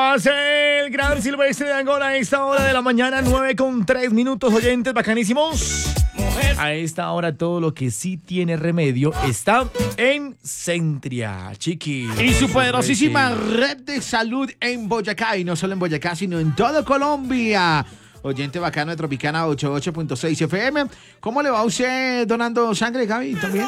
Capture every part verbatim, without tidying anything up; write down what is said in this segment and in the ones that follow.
hace el gran Silvestre de Angola a esta hora de la mañana, nueve con tres minutos, oyentes bacanísimos. A esta hora todo lo que sí tiene remedio está en Centria, chiqui. Y su poderosísima red de salud en Boyacá, y no solo en Boyacá, sino en toda Colombia. Oyente bacano de Tropicana ochenta y ocho punto seis F M. ¿Cómo le va a usted donando sangre, Gaby? ¿También?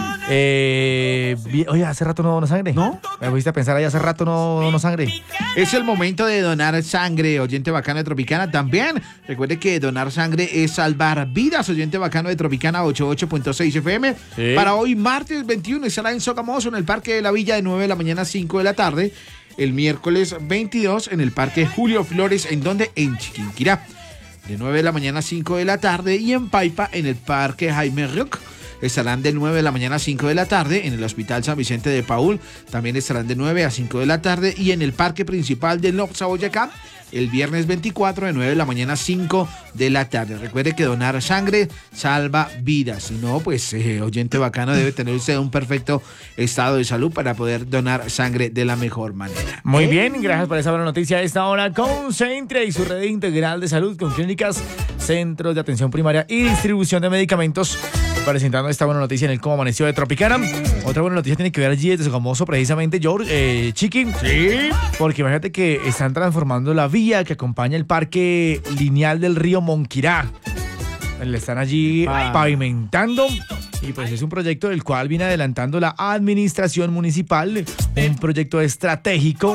Eh, oye, ¿hace rato no dono sangre? ¿No? ¿Me pusiste a pensar ahí hace rato no dono sangre? Es el momento de donar sangre, oyente bacano de Tropicana. También recuerde que donar sangre es salvar vidas, oyente bacano de Tropicana ochenta y ocho punto seis F M. Sí. Para hoy, martes veintiuno, estará en Sogamoso, en el Parque de la Villa, de nueve de la mañana a cinco de la tarde. El miércoles veintidós, en el Parque Julio Flores, ¿en donde? En Chiquinquirá, de nueve de la mañana a cinco de la tarde, y en Paipa, en el Parque Jaime Rock, estarán de nueve de la mañana a cinco de la tarde. En el Hospital San Vicente de Paúl también estarán de nueve a cinco de la tarde, y en el Parque Principal de Nopsa, Boyacá, el viernes veinticuatro, de nueve de la mañana a cinco de la tarde. Recuerde que donar sangre salva vidas. Si no, pues, eh, oyente bacano, debe tener usted un perfecto estado de salud para poder donar sangre de la mejor manera. Muy ¿Eh? bien, gracias por esa buena noticia a esta hora con Centria y su red integral de salud con clínicas, centros de atención primaria y distribución de medicamentos. Presentando esta buena noticia en el Cómo Amaneció de Tropicana. Otra buena noticia tiene que ver allí desde Sogamoso, precisamente, George, eh, Chiqui. Sí. Porque imagínate que están transformando la vía que acompaña el parque lineal del río Monquirá. Le están allí Ah. pavimentando. Y pues es un proyecto del cual viene adelantando la administración municipal. Un proyecto estratégico,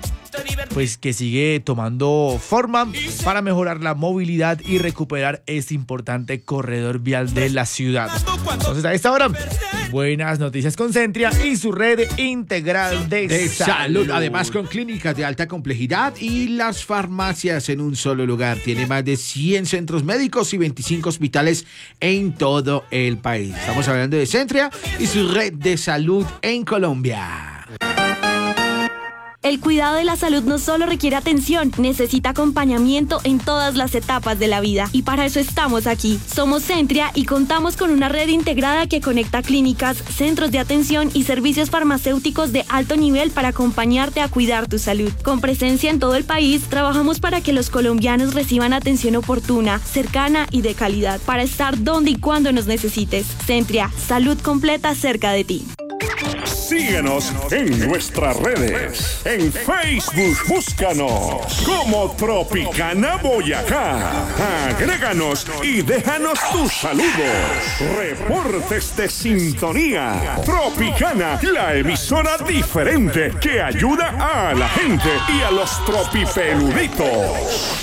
pues que sigue tomando forma para mejorar la movilidad y recuperar este importante corredor vial de la ciudad. Entonces, a esta hora, buenas noticias con Centria y su red integral de, de salud. salud. Además, con clínicas de alta complejidad y las farmacias en un solo lugar. Tiene más de cien centros médicos y veinticinco hospitales en todo el país. Estamos hablando de Centria y su red de salud en Colombia. El cuidado de la salud no solo requiere atención, necesita acompañamiento en todas las etapas de la vida. Y para eso estamos aquí. Somos Centria y contamos con una red integrada que conecta clínicas, centros de atención y servicios farmacéuticos de alto nivel para acompañarte a cuidar tu salud. Con presencia en todo el país, trabajamos para que los colombianos reciban atención oportuna, cercana y de calidad, para estar donde y cuando nos necesites. Centria, salud completa cerca de ti. Síguenos en nuestras redes. En Facebook, búscanos como Tropicana Boyacá. Agréganos y déjanos tus saludos. Reportes de sintonía. Tropicana, la emisora diferente que ayuda a la gente y a los tropipeluditos.